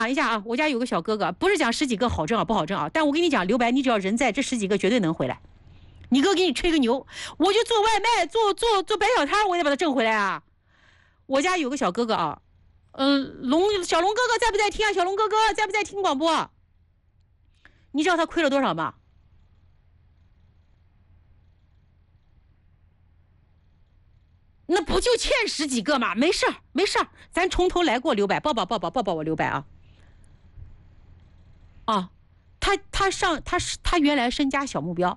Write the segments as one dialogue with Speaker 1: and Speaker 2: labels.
Speaker 1: 一下啊，我家有个小哥哥，不是讲十几个好挣啊不好挣啊，但我跟你讲，刘白，你只要人在，这十几个绝对能回来。你哥给你吹个牛，我就做外卖，做摆小摊，我也把它挣回来啊。我家有个小哥哥啊，小龙哥哥在不在听啊？小龙哥哥在不在听广播？你知道他亏了多少吗？那不就欠十几个吗？没事儿，没事儿，咱从头来过。刘白，抱抱我刘白啊！啊，他原来身家小目标，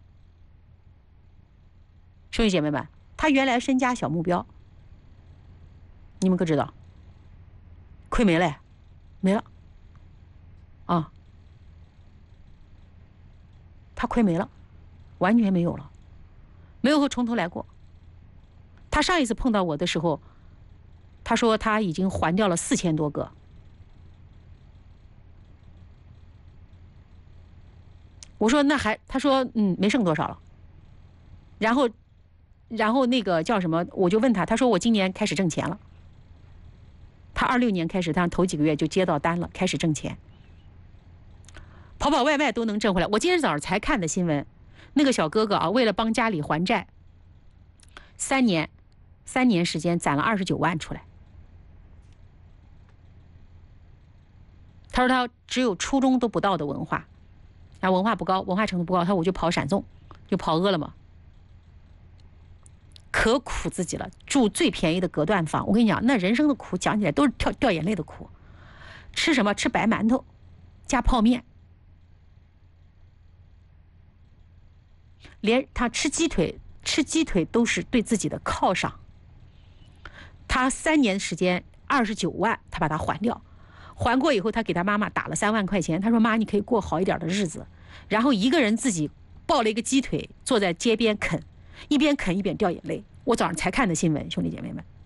Speaker 1: 兄弟姐妹们，他原来身家小目标，你们可知道？亏没了，没了，啊，他亏没了，完全没有了，没有和从头来过。他上一次碰到我的时候，他说他已经还掉了4000多个。我说那还，他说没剩多少了。然后那个叫什么，我就问他，他说我今年开始挣钱了。他26年开始，他头几个月就接到单了，开始挣钱，跑外卖都能挣回来。我今天早上才看的新闻，那个小哥哥啊，为了帮家里还债，3年时间攒了29万出来。他说他只有初中都不到的文化，文化不高，文化程度不高，他我就跑闪送，就跑饿了么，可苦自己了。住最便宜的隔断房，我跟你讲，那人生的苦讲起来都是掉眼泪的苦。吃什么？吃白馒头加泡面，连他吃鸡腿都是对自己的犒赏。他3年时间29万，他把它还掉。还过以后，他给他妈妈打了3万块钱。他说：“妈，你可以过好一点的日子。”然后一个人自己抱了一个鸡腿，坐在街边啃，一边啃一边掉眼泪。我早上才看的新闻，兄弟姐妹们。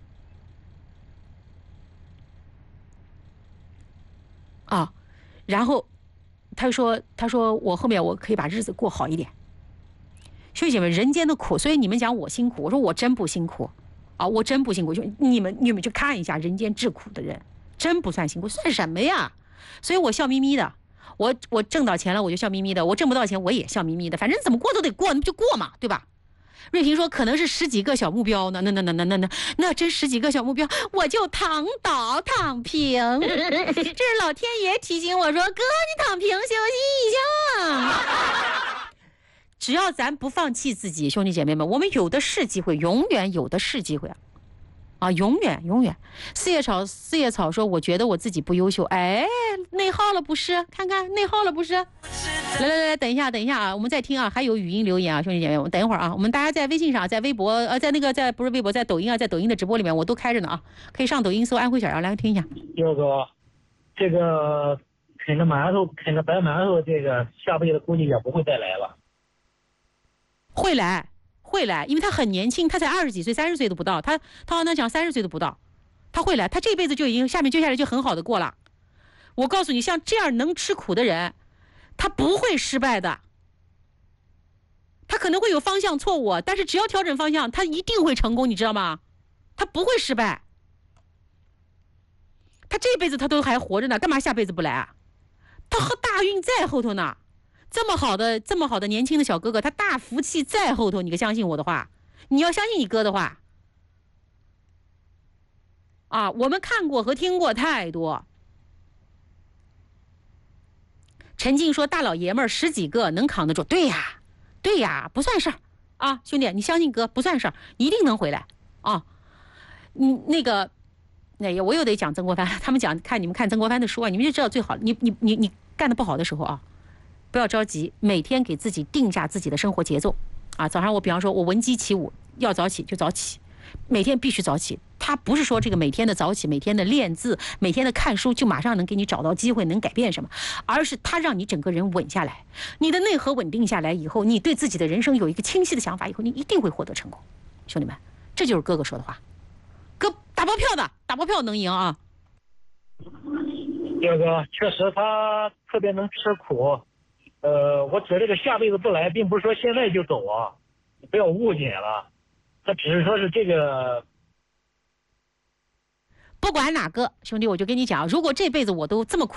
Speaker 1: 啊，然后他说我后面我可以把日子过好一点。兄弟姐妹，人间的苦，所以你们讲我辛苦，我说我真不辛苦。啊，我真不辛苦，你们去看一下人间至苦的人，真不算辛苦，算什么呀？所以我笑眯眯的，我挣到钱了我就笑眯眯的，我挣不到钱我也笑眯眯的，反正怎么过都得过，那不就过嘛，对吧？瑞平说可能是10几个小目标呢，那真10几个小目标，我就躺倒躺平。这是老天爷提醒我说，哥你躺平休息一下。只要咱不放弃自己，兄弟姐妹们，我们有的是机会，永远有的是机会啊！永远。四叶草说，我觉得我自己不优秀，哎，内耗了不是？看看内耗了不是？来，等一下啊，我们再听啊，还有语音留言啊，兄弟姐妹们，我们等一会儿啊，我们大家在微信上，在微博，在不是微博，在抖音啊，在抖音的直播里面我都开着呢啊，可以上抖音搜安徽小杨来听一下。
Speaker 2: 六哥，这个啃着白馒头，这个下辈子估计也不会再来了。
Speaker 1: 会来，因为他很年轻，他才20几岁，30岁都不到，他好像讲30岁都不到，他会来，他这辈子就已经下来就很好的过了。我告诉你，像这样能吃苦的人，他不会失败的。他可能会有方向错误，但是只要调整方向，他一定会成功，你知道吗？他不会失败。他这辈子他都还活着呢，干嘛下辈子不来啊？他和大运在后头呢。这么好的年轻的小哥哥，他大福气在后头，你可相信我的话，你要相信你哥的话啊！我们看过和听过太多。陈静说：“大老爷们儿10几个能扛得住？”对呀，不算事儿啊，兄弟，你相信哥不算事儿，一定能回来啊！我又得讲曾国藩，他们你们看曾国藩的书啊，你们就知道最好，你干得不好的时候啊。不要着急，每天给自己定下自己的生活节奏啊！早上我比方说我闻鸡起舞，要早起就早起，每天必须早起。他不是说这个每天的早起，每天的练字，每天的看书就马上能给你找到机会能改变什么，而是他让你整个人稳下来，你的内核稳定下来以后，你对自己的人生有一个清晰的想法以后，你一定会获得成功。兄弟们，这就是哥哥说的话，哥打包票能赢啊！
Speaker 2: 这个确实他特别能吃苦。我指这个下辈子不来，并不是说现在就走啊，你不要误解了。他只是说是这个
Speaker 1: 不不管哪个，兄弟，我就跟你讲，如果这辈子我都这么苦。